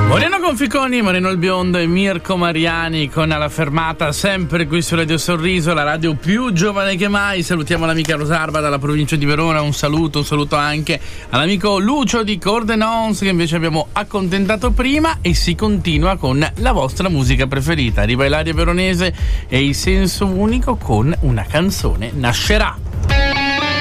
Moreno Conficoni, Moreno il Biondo e Mirko Mariani con Alla Fermata, sempre qui su Radio Sorriso, la radio più giovane che mai. Salutiamo l'amica Rosarba dalla provincia di Verona, un saluto anche all'amico Lucio di Cordenons che invece abbiamo accontentato prima, e si continua con la vostra musica preferita. Arriva Ilaria Veronese e Il Senso Unico con Una canzone nascerà.